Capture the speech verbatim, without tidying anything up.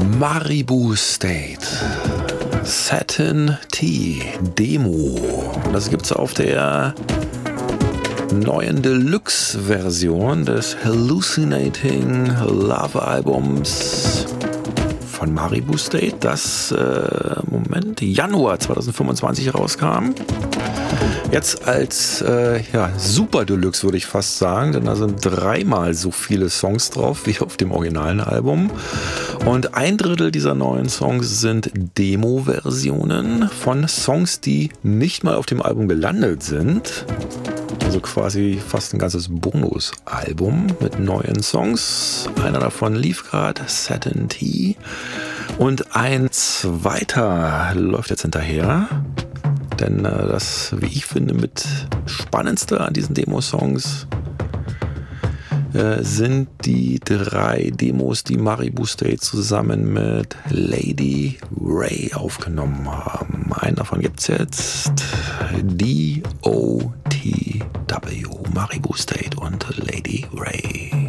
Maribu State, Satin T Demo. Das gibt's auf der neuen Deluxe-Version des Hallucinating Love Albums von Maribu State, das äh, Moment Januar zwanzig fünfundzwanzig rauskam. Jetzt als äh, ja, Super Deluxe würde ich fast sagen, denn da sind dreimal so viele Songs drauf wie auf dem originalen Album. Und ein Drittel dieser neuen Songs sind Demo-Versionen von Songs, die nicht mal auf dem Album gelandet sind. Also quasi fast ein ganzes Bonus-Album mit neuen Songs. Einer davon lief gerade, Satin T. Und ein zweiter läuft jetzt hinterher. Denn äh, das, wie ich finde, mit spannendste an diesen Demo-Songs äh, sind die drei Demos, die Maribu State zusammen mit Lady Ray aufgenommen haben. Einen davon gibt es jetzt, D O T W, Maribu State und Lady Ray.